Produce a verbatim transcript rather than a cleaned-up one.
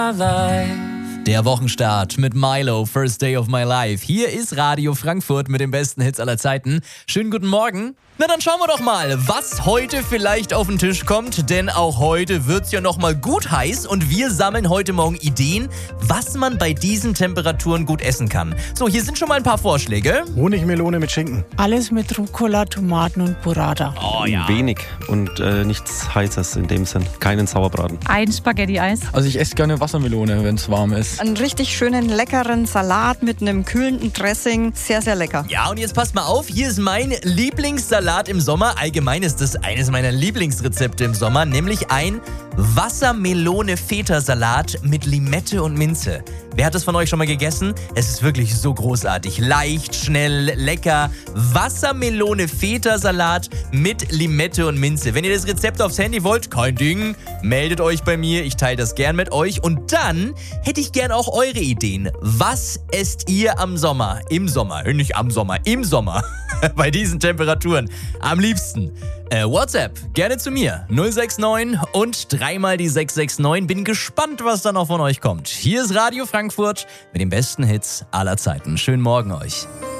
Der Wochenstart mit Milo, First Day of My Life. Hier ist Radio Frankfurt mit den besten Hits aller Zeiten. Schönen guten Morgen. Na dann schauen wir doch mal, was heute vielleicht auf den Tisch kommt, denn auch heute wird's ja nochmal gut heiß und wir sammeln heute Morgen Ideen, was man bei diesen Temperaturen gut essen kann. So, hier sind schon mal ein paar Vorschläge. Honigmelone mit Schinken. Alles mit Rucola, Tomaten und Burrata. Oh ja. Wenig und äh, nichts Heißes in dem Sinn. Keinen Sauerbraten. Ein Spaghetti-Eis. Also ich esse gerne Wassermelone, wenn es warm ist. Einen richtig schönen, leckeren Salat mit einem kühlenden Dressing. Sehr, sehr lecker. Ja, und jetzt passt mal auf, hier ist mein Lieblingssalat im Sommer. Allgemein ist das eines meiner Lieblingsrezepte im Sommer, nämlich ein Wassermelone-Feta-Salat mit Limette und Minze. Wer hat das von euch schon mal gegessen? Es ist wirklich so großartig. Leicht, schnell, lecker. Wassermelone-Feta-Salat mit Limette und Minze. Wenn ihr das Rezept aufs Handy wollt, kein Ding, meldet euch bei mir. Ich teile das gern mit euch. Und dann hätte ich gern auch eure Ideen. Was esst ihr am Sommer? Im Sommer, nicht am Sommer, im Sommer. Bei diesen Temperaturen. Am liebsten. Äh, WhatsApp, gerne zu mir. null sechs neun und dreimal die sechs sechs neun. Bin gespannt, was da noch von euch kommt. Hier ist Radio Frankfurt mit den besten Hits aller Zeiten. Schönen Morgen euch.